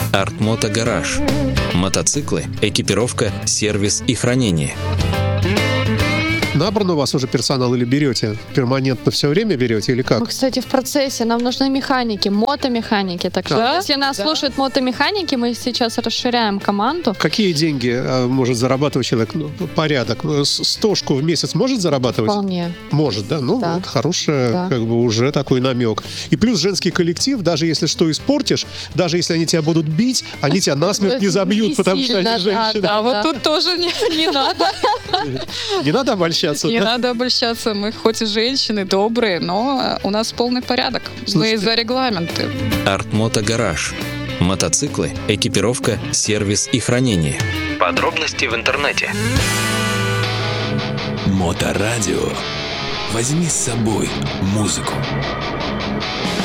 Артмото Гараж. Мотоциклы, экипировка, сервис и хранение. Набран у вас уже персонал или берете? Перманентно все время берете или как? Мы, кстати, в процессе. Нам нужны механики, мотомеханики. Так что, Да? если нас слушают мотомеханики, мы сейчас расширяем команду. Какие деньги может зарабатывать человек? Ну, порядок. 100 в месяц может зарабатывать? Вполне. Может, да? Ну, Да. вот хороший, Да. как бы уже такой намек. И плюс женский коллектив, даже если что испортишь, даже если они тебя будут бить, они тебя насмерть не забьют, потому что сильно, они женщины. да. А вот тут тоже не надо. Не надо обольщаться, Не да? надо обольщаться. Мы хоть и женщины добрые, но у нас полный порядок. Слушайте. Мы за регламенты. Артмото Гараж. Мотоциклы, экипировка, сервис и хранение. Подробности в интернете. Моторадио. Возьми с собой музыку.